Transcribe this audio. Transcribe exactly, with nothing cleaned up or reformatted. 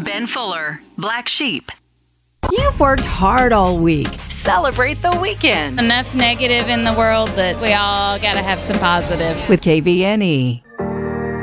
Ben Fuller, Black Sheep. You've worked hard all week. Celebrate the weekend Enough negative in the world that we all got to have some positive. with K V N E.